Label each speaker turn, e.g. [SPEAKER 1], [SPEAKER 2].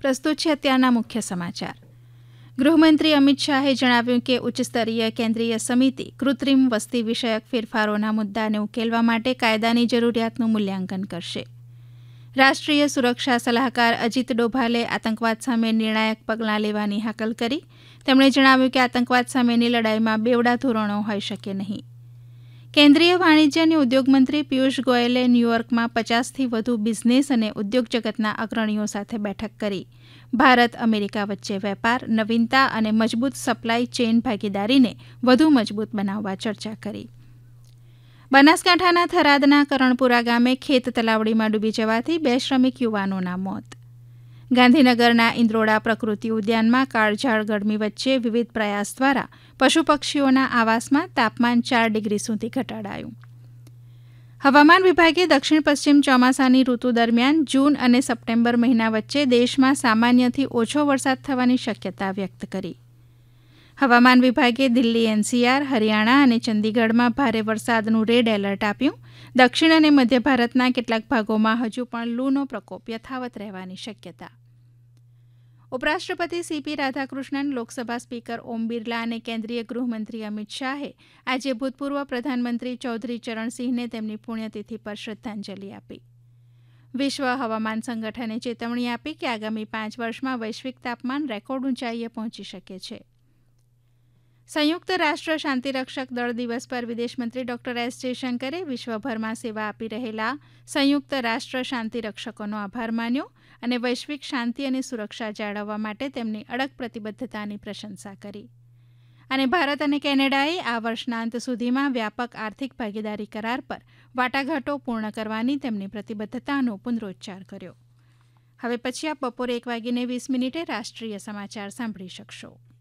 [SPEAKER 1] પ્રસ્તુત છે અત્યારના મુખ્ય સમાચાર. ગૃહમંત્રી અમિત શાહે જણાવ્યું કે ઉચ્ચસ્તરીય કેન્દ્રીય સમિતિ કૃત્રિમ વસ્તી વિષયક ફેરફારોના મુદ્દાને ઉકેલવા માટે કાયદાની જરૂરિયાતનું મૂલ્યાંકન કરશે. રાષ્ટ્રીય સુરક્ષા સલાહકાર અજીત ડોભાલે આતંકવાદ સામે નિર્ણાયક પગલાં લેવાની હાકલ કરી. તેમણે જણાવ્યું કે આતંકવાદ સામેની લડાઈમાં બેવડા ધોરણો હોઈ શકે નહીં. કેન્દ્રીય વાણિજ્ય અને ઉદ્યોગ મંત્રી પિયુષ ગોયલે ન્યૂયોર્કમાં 50થી વધુ બિઝનેસ અને ઉદ્યોગ જગતના અગ્રણીઓ સાથે બેઠક કરી. ભારત અમેરિકા વચ્ચે વેપાર, નવીનતા અને મજબૂત સપ્લાય ચેઇન ભાગીદારીને વધુ મજબૂત બનાવવા ચર્ચા કરી. બનાસકાંઠાના થરાદના કરણપુરા ગામે ખેત તલાવડીમાં ડૂબી જવાથી 2 શ્રમિક યુવાનોના મોત. ગાંધીનગરના ઇન્દ્રોડા પ્રકૃતિ ઉદ્યાનમાં કાળઝાળ ગરમી વચ્ચે વિવિધ પ્રયાસ દ્વારા પશુ પક્ષીઓના આવાસમાં તાપમાન 4 ડિગ્રી સુધી ઘટાડાયું. હવામાન વિભાગે દક્ષિણ પશ્ચિમ ચોમાસાની ઋતુ દરમિયાન જૂન અને સપ્ટેમ્બર મહિના વચ્ચે દેશમાં સામાન્યથી ઓછો વરસાદ થવાની શક્યતા વ્યક્ત કરી. હવામાન વિભાગે દિલ્હી, એનસીઆર, હરિયાણા અને ચંદીગઢમાં ભારે વરસાદનું રેડ એલર્ટ આપ્યું. દક્ષિણ અને મધ્ય ભારતના કેટલાક ભાગોમાં હજુ પણ લૂનો પ્રકોપ યથાવત રહેવાની શક્યતા. ઉપરાષ્ટ્રપતિ સીપી રાધાકૃષ્ણન, લોકસભા સ્પીકર ઓમ બિરલા અને કેન્દ્રીય ગૃહમંત્રી અમિત શાહે આજે ભૂતપૂર્વ પ્રધાનમંત્રી ચૌધરી ચરણસિંહને તેમની પુણ્યતિથિ પર શ્રદ્ધાંજલિ આપી. વિશ્વ હવામાન સંગઠને ચેતવણી આપી કે આગામી 5 વર્ષમાં વૈશ્વિક તાપમાન રેકોર્ડ ઊંચાઈએ પહોંચી શકે છે. સંયુક્ત રાષ્ટ્ર શાંતિરક્ષક દળ દિવસ પર વિદેશમંત્રી ડોક્ટર એસ જયશંકરે વિશ્વભરમાં સેવા આપી રહેલા સંયુક્ત રાષ્ટ્ર શાંતિરક્ષકોનો આભાર માન્યો અને વૈશ્વિક શાંતિ અને સુરક્ષા જાળવવા માટે તેમની અડગ પ્રતિબદ્ધતાની પ્રશંસા કરી. અને ભારત અને કેનેડાએ આ વર્ષના અંત સુધીમાં વ્યાપક આર્થિક ભાગીદારી કરાર પર વાટાઘાટો પૂર્ણ કરવાની તેમની પ્રતિબદ્ધતાનો પુનરોચ્ચાર કર્યો. હવે પછી આપ બપોરે 1:20 રાષ્ટ્રીય સમાચાર સાંભળી શકશો.